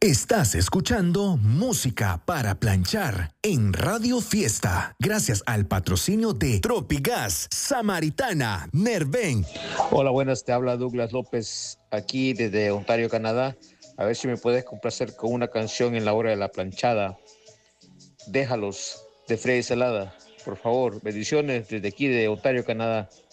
Estás escuchando Música para Planchar en Radio Fiesta, gracias al patrocinio de Tropigas, Samaritana, Nerven. Hola, buenas, te habla Douglas López, aquí desde Ontario, Canadá. A ver si me puedes complacer con una canción en la hora de la planchada. Déjalos, de Freddy Celada. Por favor, bendiciones desde aquí de Ontario, Canadá.